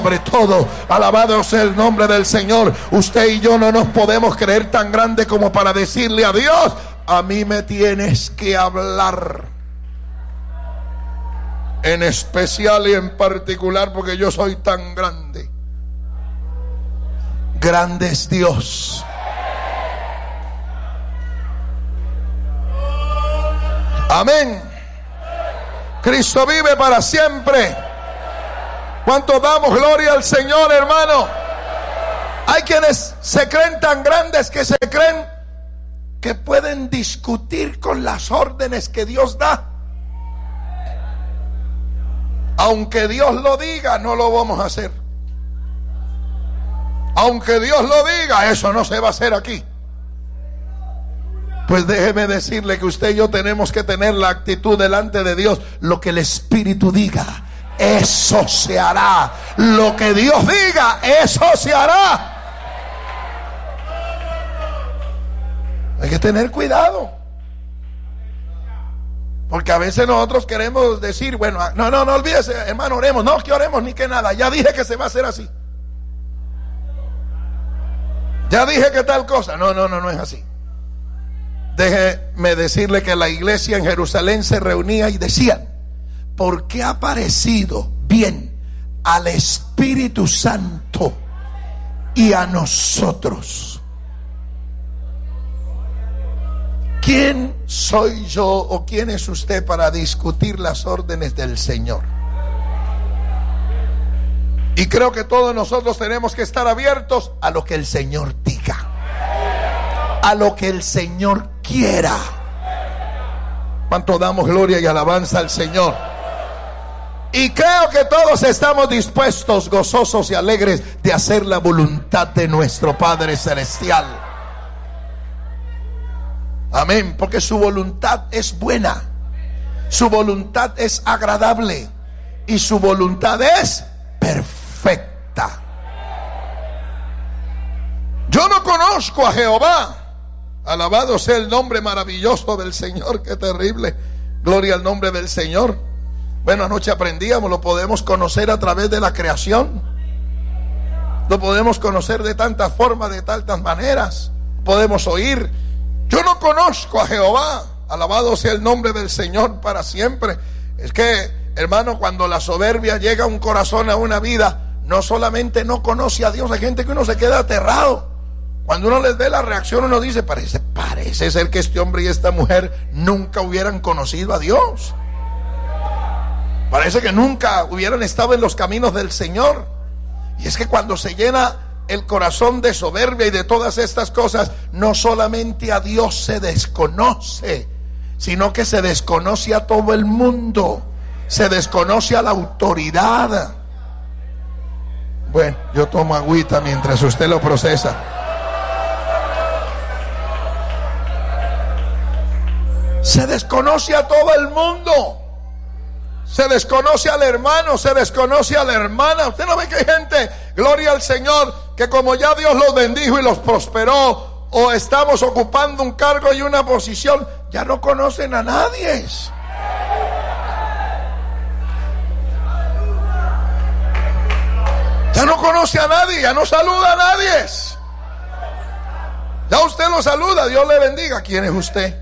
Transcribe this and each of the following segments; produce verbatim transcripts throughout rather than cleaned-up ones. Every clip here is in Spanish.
sobre todo. Alabado sea el nombre del Señor. Usted y yo no nos podemos creer tan grande como para decirle a Dios: a mí me tienes que hablar en especial y en particular, porque yo soy tan grande. Grande es Dios. Amén. Cristo vive para siempre. ¿Cuánto damos gloria al Señor, hermano? Hay quienes se creen tan grandes que se creen que pueden discutir con las órdenes que Dios da. Aunque Dios lo diga, no lo vamos a hacer. Aunque Dios lo diga, eso no se va a hacer aquí. Pues déjeme decirle que usted y yo tenemos que tener la actitud delante de Dios: lo que el Espíritu diga, eso se hará. Lo que Dios diga, eso se hará. Hay que tener cuidado, porque a veces nosotros queremos decir: bueno, no, no, no olvídese, hermano, oremos. No, que oremos ni que nada. Ya dije que se va a hacer así. Ya dije que tal cosa. No, no, no, no es así. Déjeme decirle que la iglesia en Jerusalén se reunía y decían: ¿por qué ha parecido bien al Espíritu Santo y a nosotros? ¿Quién soy yo o quién es usted para discutir las órdenes del Señor? Y creo que todos nosotros tenemos que estar abiertos a lo que el Señor diga, a lo que el Señor quiera. ¿Cuánto damos gloria y alabanza al Señor? Y creo que todos estamos dispuestos, gozosos y alegres de hacer la voluntad de nuestro Padre Celestial. Amén, porque su voluntad es buena, su voluntad es agradable y su voluntad es perfecta. Yo no conozco a Jehová. Alabado sea el nombre maravilloso del Señor. Qué terrible. Gloria al nombre del Señor. Bueno, anoche aprendíamos, lo podemos conocer a través de la creación. Lo podemos conocer de tantas formas, de tantas maneras. Podemos oír. Yo no conozco a Jehová. Alabado sea el nombre del Señor para siempre. Es que, hermano, cuando la soberbia llega a un corazón, a una vida, no solamente no conoce a Dios, hay gente que uno se queda aterrado. Cuando uno les ve la reacción, uno dice: parece, parece ser que este hombre y esta mujer nunca hubieran conocido a Dios. Parece que nunca hubieran estado en los caminos del Señor. Y es que cuando se llena el corazón de soberbia y de todas estas cosas, no solamente a Dios se desconoce, sino que se desconoce a todo el mundo. Se desconoce a la autoridad. Bueno, yo tomo agüita mientras usted lo procesa. Se desconoce a todo el mundo. Se desconoce al hermano, se desconoce a la hermana. Usted no ve que hay gente, gloria al Señor, que como ya Dios los bendijo y los prosperó, o estamos ocupando un cargo y una posición, ya no conocen a nadie. Ya no conoce a nadie, ya no saluda a nadie. Ya usted lo saluda, Dios le bendiga. ¿Quién es usted?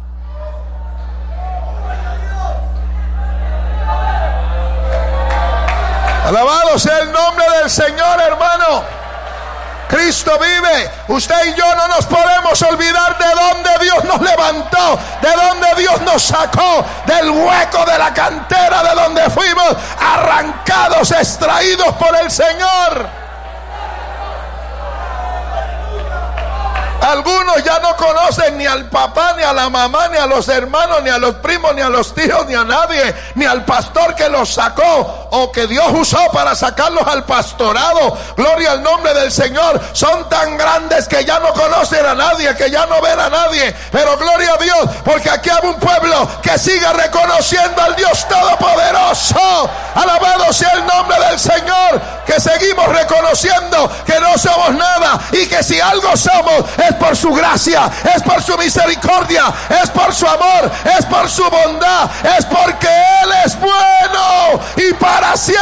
Alabado sea el nombre del Señor, hermano. Cristo vive. Usted y yo no nos podemos olvidar de dónde Dios nos levantó, de dónde Dios nos sacó, del hueco de la cantera de donde fuimos arrancados, extraídos por el Señor. Algunos ya no conocen ni al papá, ni a la mamá, ni a los hermanos, ni a los primos, ni a los tíos, ni a nadie, ni al pastor que los sacó o que Dios usó para sacarlos al pastorado. Gloria al nombre del Señor. Son tan grandes que ya no conocen a nadie, que ya no ven a nadie. Pero gloria a Dios, porque aquí hay un pueblo que sigue reconociendo al Dios Todopoderoso. Alabado sea el nombre del Señor, que seguimos reconociendo que no somos nada y que si algo somos es por su gracia, es por su misericordia, es por su amor, es por su bondad, es porque Él es bueno y para siempre.